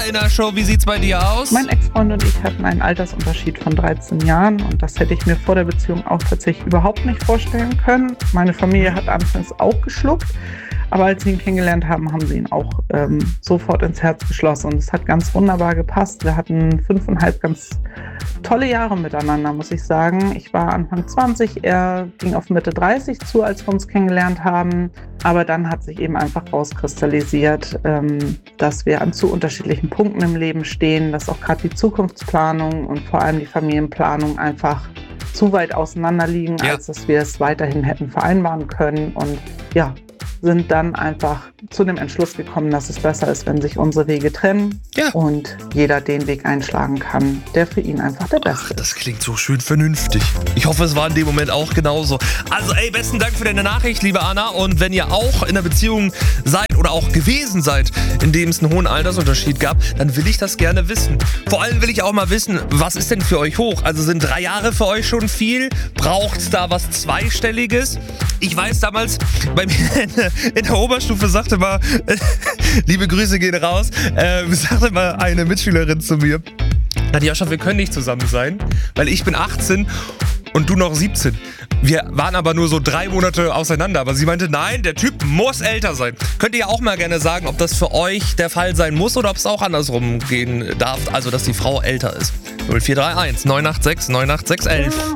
in der Show. Wie sieht's bei dir aus? Mein Ex-Freund und ich hatten einen Altersunterschied von 13 Jahren und das hätte ich mir vor der Beziehung auch tatsächlich überhaupt nicht vorstellen können. Meine Familie hat anfangs auch geschluckt, aber als sie ihn kennengelernt haben, haben sie ihn auch sofort ins Herz geschlossen und es hat ganz wunderbar gepasst. Wir hatten 5,5 ganz tolle Jahre miteinander, muss ich sagen. Ich war Anfang 20, er ging auf Mitte 30 zu, als wir uns kennengelernt haben. Aber dann hat sich eben einfach rauskristallisiert, dass wir an zu unterschiedlichen Punkten im Leben stehen, dass auch gerade die Zukunftsplanung und vor allem die Familienplanung einfach zu weit auseinander liegen, als dass wir es weiterhin hätten vereinbaren können. Und ja, sind dann einfach zu dem Entschluss gekommen, dass es besser ist, wenn sich unsere Wege trennen und jeder den Weg einschlagen kann, der für ihn einfach der beste ist. Das klingt so schön vernünftig. Ich hoffe, es war in dem Moment auch genauso. Also besten Dank für deine Nachricht, liebe Anna. Und wenn ihr auch in einer Beziehung seid oder auch gewesen seid, in dem es einen hohen Altersunterschied gab, dann will ich das gerne wissen. Vor allem will ich auch mal wissen, was ist denn für euch hoch? Also sind 3 Jahre für euch schon viel? Braucht es da was Zweistelliges? Ich weiß damals, bei mir in der Oberstufe sagte mal, liebe Grüße gehen raus, sagte mal eine Mitschülerin zu mir, Nadjascha, wir können nicht zusammen sein, weil ich bin 18 und du noch 17. Wir waren aber nur so 3 Monate auseinander, aber sie meinte, nein, der Typ muss älter sein. Könnt ihr ja auch mal gerne sagen, ob das für euch der Fall sein muss oder ob es auch andersrum gehen darf, also dass die Frau älter ist. 0431 986 986 11.